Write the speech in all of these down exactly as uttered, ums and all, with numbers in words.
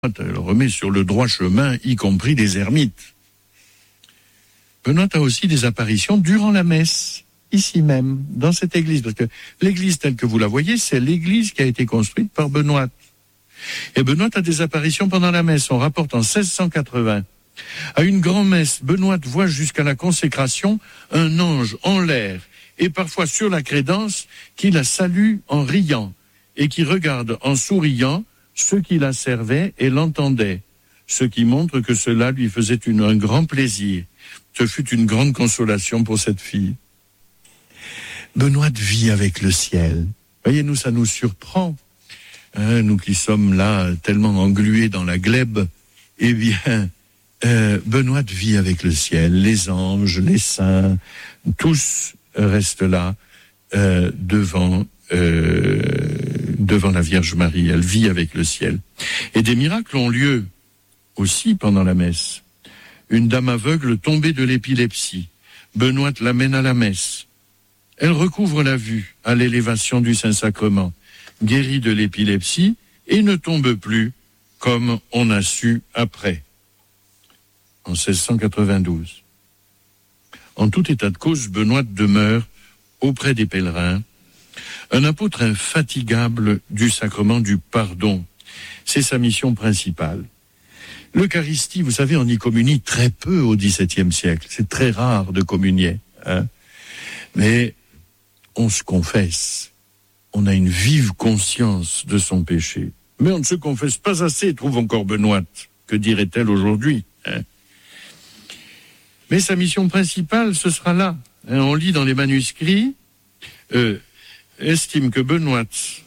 elle remet sur le droit chemin, y compris des ermites. Benoît a aussi des apparitions durant la messe, ici même, dans cette église. Parce que l'église telle que vous la voyez, c'est l'église qui a été construite par Benoît. Et Benoît a des apparitions pendant la messe. On rapporte en seize cent quatre-vingts. À une grand-messe, Benoît voit jusqu'à la consécration un ange en l'air et parfois sur la crédence qui la salue en riant et qui regarde en souriant ceux qui la servaient et l'entendaient, ce qui montre que cela lui faisait une, un grand plaisir. Ce fut une grande consolation pour cette fille. Benoît vit avec le ciel. Voyez, nous, ça nous surprend. Hein, nous qui sommes là tellement englués dans la glèbe, eh bien, euh, Benoît vit avec le ciel. Les anges, les saints, tous restent là euh, devant euh, devant la Vierge Marie. Elle vit avec le ciel. Et des miracles ont lieu aussi pendant la messe. Une dame aveugle tombée de l'épilepsie. Benoît l'amène à la messe. Elle recouvre la vue à l'élévation du Saint-Sacrement, guérie de l'épilepsie et ne tombe plus, comme on a su après, en seize cent quatre-vingt-douze. En tout état de cause, Benoît demeure auprès des pèlerins, un apôtre infatigable du sacrement du pardon. C'est sa mission principale. L'Eucharistie, vous savez, on y communie très peu au dix-septième siècle. C'est très rare de communier, hein. Mais on se confesse. On a une vive conscience de son péché. Mais on ne se confesse pas assez, trouve encore Benoît. Que dirait-elle aujourd'hui, hein? Mais sa mission principale, ce sera là. Hein, on lit dans les manuscrits, euh, estime que Benoît,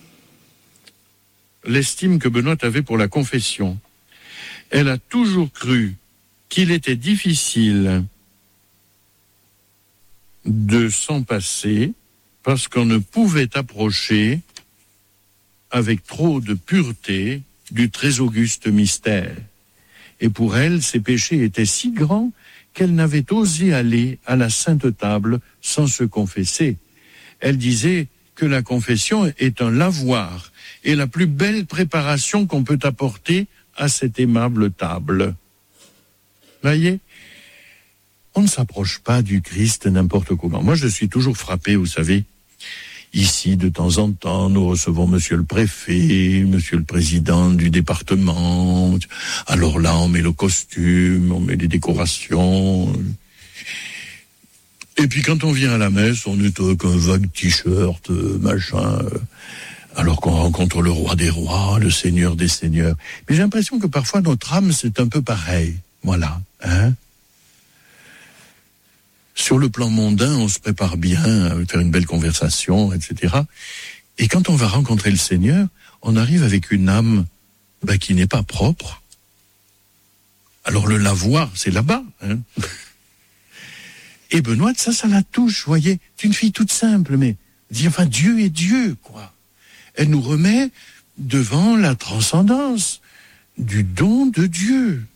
l'estime que Benoît avait pour la confession. Elle a toujours cru qu'il était difficile de s'en passer parce qu'on ne pouvait approcher avec trop de pureté du très auguste mystère. Et pour elle, ses péchés étaient si grands qu'elle n'avait osé aller à la Sainte Table sans se confesser. Elle disait que la confession est un lavoir et la plus belle préparation qu'on peut apporter à cette aimable table. Voyez, on ne s'approche pas du Christ n'importe comment. Moi, je suis toujours frappé, vous savez. Ici, de temps en temps, nous recevons monsieur le préfet, monsieur le président du département. Alors là, on met le costume, on met les décorations. Et puis quand on vient à la messe, on est avec un vague t-shirt, machin, alors qu'on rencontre le roi des rois, le seigneur des seigneurs. Mais j'ai l'impression que parfois notre âme, c'est un peu pareil. Voilà, hein. Sur le plan mondain, on se prépare bien à faire une belle conversation, et cetera. Et quand on va rencontrer le Seigneur, on arrive avec une âme bah, qui n'est pas propre. Alors le lavoir, c'est là-bas. Hein. Et Benoît, ça, ça la touche, vous voyez. C'est une fille toute simple, mais dit, enfin, Dieu est Dieu, quoi. Elle nous remet devant la transcendance du don de Dieu.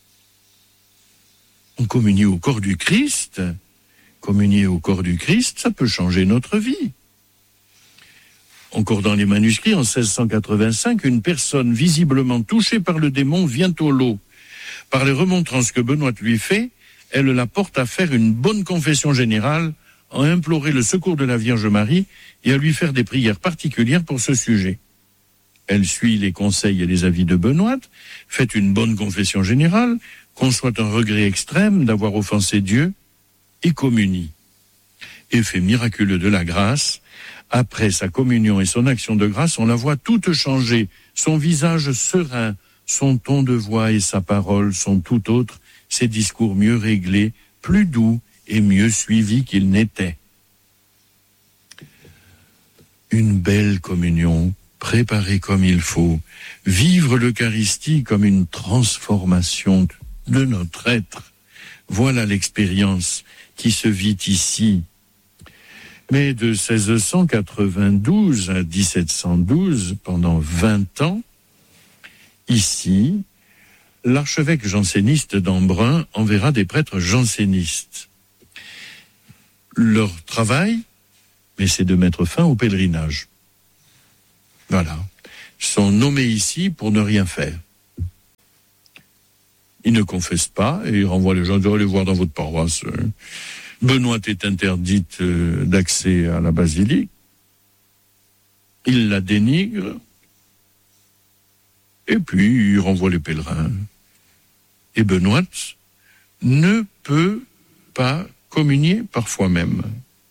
On communie au corps du Christ. Communier au corps du Christ, ça peut changer notre vie. Encore dans les manuscrits, en seize cent quatre-vingt-cinq, une personne visiblement touchée par le démon vient au lot. Par les remontrances que Benoît lui fait, elle la porte à faire une bonne confession générale, à implorer le secours de la Vierge Marie et à lui faire des prières particulières pour ce sujet. Elle suit les conseils et les avis de Benoît, fait une bonne confession générale, conçoit un regret extrême d'avoir offensé Dieu, et communie. Effet miraculeux de la grâce, après sa communion et son action de grâce, on la voit toute changer, son visage serein, son ton de voix et sa parole sont tout autres, ses discours mieux réglés, plus doux et mieux suivis qu'ils n'étaient. Une belle communion, préparée comme il faut, vivre l'Eucharistie comme une transformation de notre être. Voilà l'expérience qui se vit ici. Mais de seize cent quatre-vingt-douze à dix-sept cent douze, pendant vingt ans, ici, l'archevêque janséniste d'Embrun enverra des prêtres jansénistes. Leur travail, mais c'est de mettre fin au pèlerinage. Voilà. Ils sont nommés ici pour ne rien faire. il ne confesse pas et il renvoie les gens, vous allez voir dans votre paroisse. Benoît est interdite d'accès à la basilique. Il la dénigre. Et puis, il renvoie les pèlerins. Et Benoît ne peut pas communier, parfois même.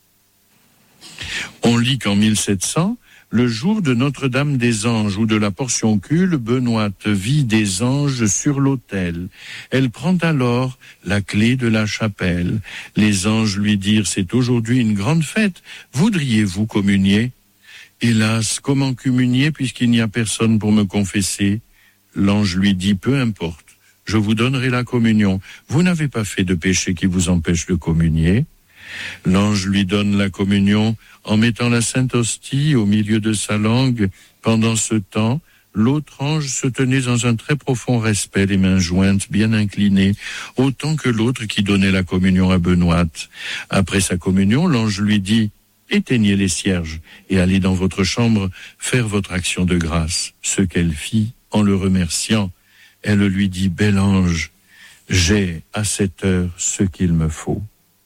On lit qu'en mille sept cents, le jour de Notre-Dame des Anges ou de la portioncule, Benoît vit des anges sur l'autel. Elle prend alors la clé de la chapelle. Les anges lui dirent, c'est aujourd'hui une grande fête. Voudriez-vous communier? Hélas, comment communier puisqu'il n'y a personne pour me confesser? L'ange lui dit, peu importe, je vous donnerai la communion. Vous n'avez pas fait de péché qui vous empêche de communier. L'ange lui donne la communion en mettant la sainte hostie au milieu de sa langue. Pendant ce temps, l'autre ange se tenait dans un très profond respect, les mains jointes, bien inclinées, autant que l'autre qui donnait la communion à Benoît. Après sa communion, l'ange lui dit, éteignez les cierges et allez dans votre chambre faire votre action de grâce. Ce qu'elle fit, en le remerciant, elle lui dit, bel ange, j'ai à cette heure ce qu'il me faut.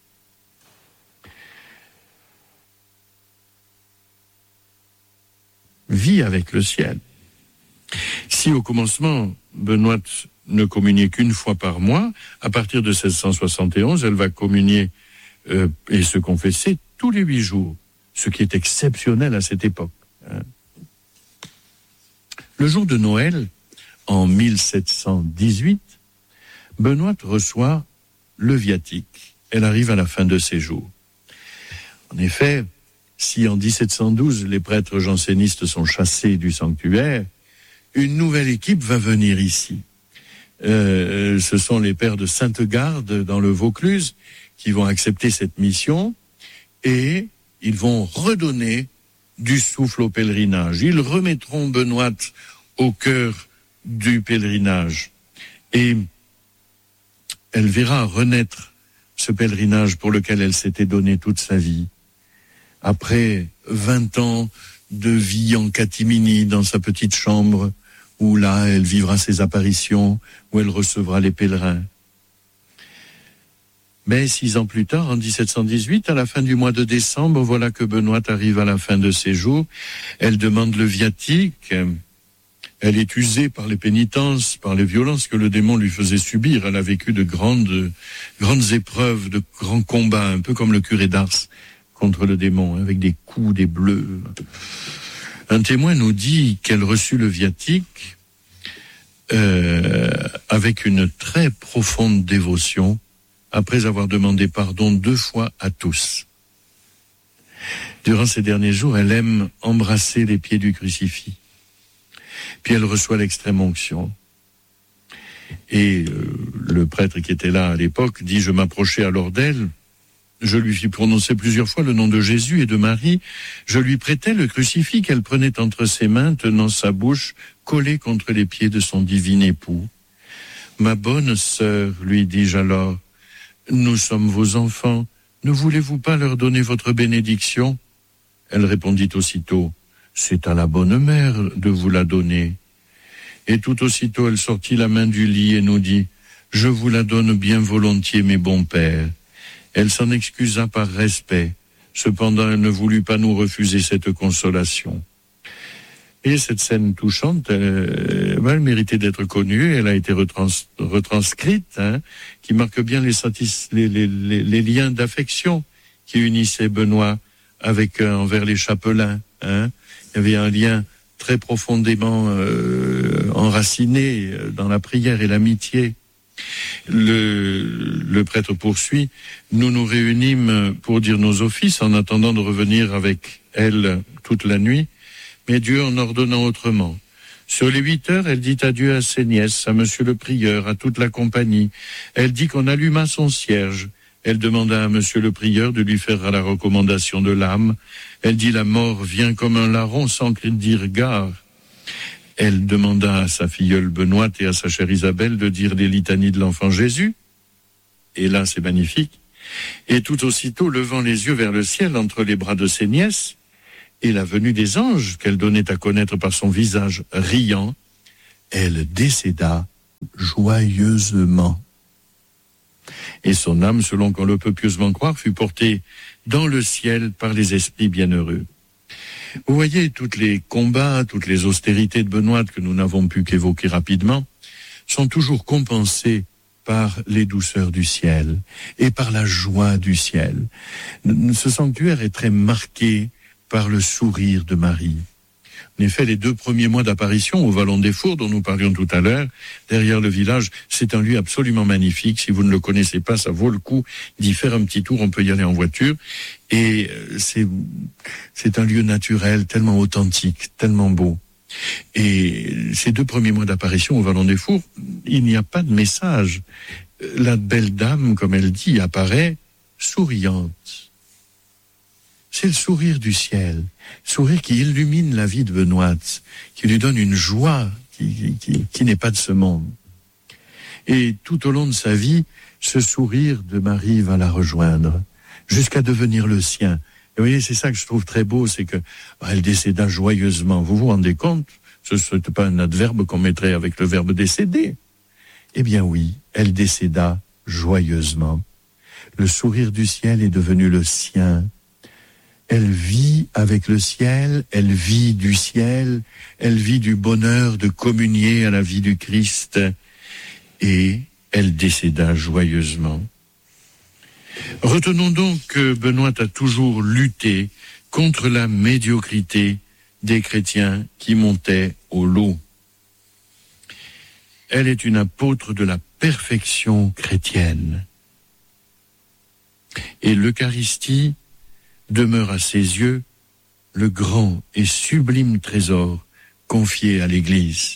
Vie avec le ciel. Si au commencement, Benoît ne communiait qu'une fois par mois, à partir de seize cent soixante et onze, elle va communier euh, et se confesser tous les huit jours, ce qui est exceptionnel à cette époque. Hein. Le jour de Noël, en mille sept cent dix-huit, Benoît reçoit le viatique. Elle arrive à la fin de ses jours. En effet, si en dix-sept cent douze, les prêtres jansénistes sont chassés du sanctuaire, une nouvelle équipe va venir ici. Euh, ce sont les pères de Sainte-Garde dans le Vaucluse qui vont accepter cette mission et ils vont redonner du souffle au pèlerinage. Ils remettront Benoît au cœur du pèlerinage et elle verra renaître ce pèlerinage pour lequel elle s'était donné toute sa vie. Après vingt ans de vie en catimini dans sa petite chambre, où là, elle vivra ses apparitions, où elle recevra les pèlerins. Mais six ans plus tard, en dix-sept cent dix-huit, à la fin du mois de décembre, voilà que Benoît arrive à la fin de ses jours. Elle demande le viatique. Elle est usée par les pénitences, par les violences que le démon lui faisait subir. Elle a vécu de grandes, grandes épreuves, de grands combats, un peu comme le curé d'Ars contre le démon, avec des coups, des bleus. Un témoin nous dit qu'elle reçut le viatique euh, avec une très profonde dévotion, après avoir demandé pardon deux fois à tous. Durant ces derniers jours, elle aime embrasser les pieds du crucifix. Puis elle reçoit l'extrême onction. Et euh, le prêtre qui était là à l'époque dit, je m'approchais alors d'elle, je lui fis prononcer plusieurs fois le nom de Jésus et de Marie. Je lui prêtais le crucifix qu'elle prenait entre ses mains, tenant sa bouche collée contre les pieds de son divin époux. Ma bonne sœur, lui dis-je alors, nous sommes vos enfants. Ne voulez-vous pas leur donner votre bénédiction? Elle répondit aussitôt, c'est à la bonne mère de vous la donner. Et tout aussitôt, elle sortit la main du lit et nous dit, je vous la donne bien volontiers, mes bons pères. Elle s'en excusa par respect. Cependant, elle ne voulut pas nous refuser cette consolation. Et cette scène touchante, elle, elle méritait d'être connue. Elle a été retrans, retranscrite, hein, qui marque bien les, satis, les, les, les, les liens d'affection qui unissaient Benoît avec euh, envers les chapelains. Hein. Il y avait un lien très profondément euh, enraciné dans la prière et l'amitié. Le, le prêtre poursuit, nous nous réunîmes pour dire nos offices en attendant de revenir avec elle toute la nuit, mais Dieu en ordonnant autrement. Sur les huit heures, elle dit adieu à ses nièces, à monsieur le prieur, à toute la compagnie. Elle dit qu'on alluma son cierge. Elle demanda à monsieur le prieur de lui faire la recommandation de l'âme. Elle dit la mort vient comme un larron sans dire gare. Elle demanda à sa filleule Benoît et à sa chère Isabelle de dire les litanies de l'enfant Jésus. Et là, c'est magnifique. Et tout aussitôt, levant les yeux vers le ciel entre les bras de ses nièces, et la venue des anges qu'elle donnait à connaître par son visage riant, elle décéda joyeusement. Et son âme, selon qu'on le peut pieusement croire, fut portée dans le ciel par les esprits bienheureux. Vous voyez, tous les combats, toutes les austérités de Benoît que nous n'avons pu qu'évoquer rapidement, sont toujours compensés par les douceurs du ciel et par la joie du ciel. Ce sanctuaire est très marqué par le sourire de Marie. En effet, les deux premiers mois d'apparition au Vallon des Fours, dont nous parlions tout à l'heure, derrière le village, c'est un lieu absolument magnifique. Si vous ne le connaissez pas, ça vaut le coup d'y faire un petit tour. On peut y aller en voiture. Et c'est, c'est un lieu naturel, tellement authentique, tellement beau. Et ces deux premiers mois d'apparition au Vallon des Fours, il n'y a pas de message. La belle dame, comme elle dit, apparaît souriante. C'est le sourire du ciel, sourire qui illumine la vie de Benoît, qui lui donne une joie qui, qui, qui n'est pas de ce monde. Et tout au long de sa vie, ce sourire de Marie va la rejoindre, jusqu'à devenir le sien. Et vous voyez, c'est ça que je trouve très beau, c'est que bah, elle décéda joyeusement. Vous vous rendez compte? Ce n'est pas un adverbe qu'on mettrait avec le verbe décéder. Eh bien oui, elle décéda joyeusement. Le sourire du ciel est devenu le sien. Elle vit avec le ciel, elle vit du ciel, elle vit du bonheur de communier à la vie du Christ, et elle décéda joyeusement. Retenons donc que Benoît a toujours lutté contre la médiocrité des chrétiens qui montaient au lot. Elle est une apôtre de la perfection chrétienne. Et l'Eucharistie demeure à ses yeux le grand et sublime trésor confié à l'Église.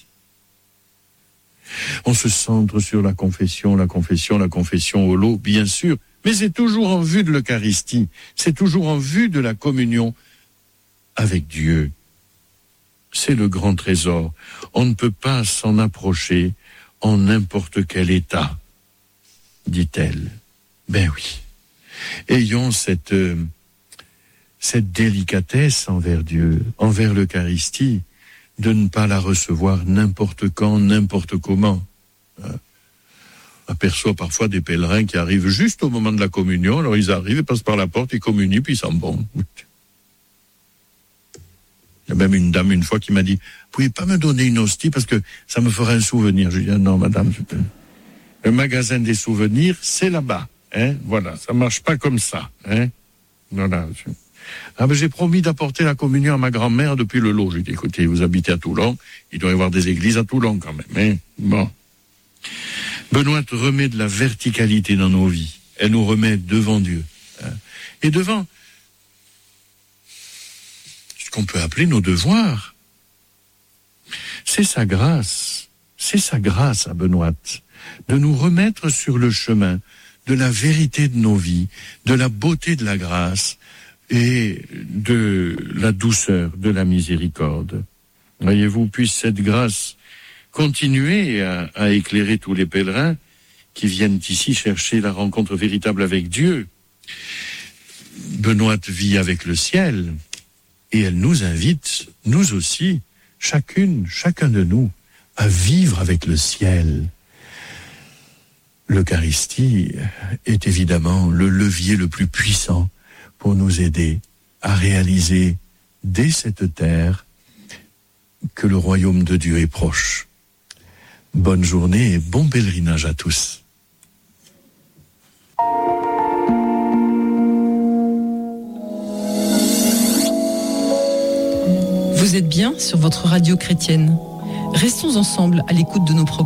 On se centre sur la confession, la confession, la confession au lot, bien sûr, mais c'est toujours en vue de l'Eucharistie, c'est toujours en vue de la communion avec Dieu. C'est le grand trésor. On ne peut pas s'en approcher en n'importe quel état, dit-elle. Ben oui. Ayons cette... Euh, cette délicatesse envers Dieu, envers l'Eucharistie, de ne pas la recevoir n'importe quand, n'importe comment. On aperçoit parfois des pèlerins qui arrivent juste au moment de la communion, alors ils arrivent, ils passent par la porte, ils communient, puis ils s'en vont. Il y a même une dame une fois qui m'a dit, vous pouvez pas me donner une hostie parce que ça me ferait un souvenir. Je lui ai dit, non madame, le magasin des souvenirs, c'est là-bas. Hein, voilà, ça marche pas comme ça. Hein, voilà. Ah ben j'ai promis d'apporter la communion à ma grand-mère depuis le lot. J'ai dit, écoutez, vous habitez à Toulon, il doit y avoir des églises à Toulon quand même. Hein, bon. Benoît remet de la verticalité dans nos vies. Elle nous remet devant Dieu. Hein, et devant ce qu'on peut appeler nos devoirs. C'est sa grâce. C'est sa grâce à Benoît de nous remettre sur le chemin de la vérité de nos vies, de la beauté de la grâce, et de la douceur de la miséricorde. Voyez-vous, puisse cette grâce continuer à, à éclairer tous les pèlerins qui viennent ici chercher la rencontre véritable avec Dieu. Benoît vit avec le ciel, et elle nous invite, nous aussi, chacune, chacun de nous, à vivre avec le ciel. L'Eucharistie est évidemment le levier le plus puissant pour nous aider à réaliser dès cette terre que le royaume de Dieu est proche. Bonne journée et bon pèlerinage à tous. Vous êtes bien sur votre radio chrétienne. Restons ensemble à l'écoute de nos programmes.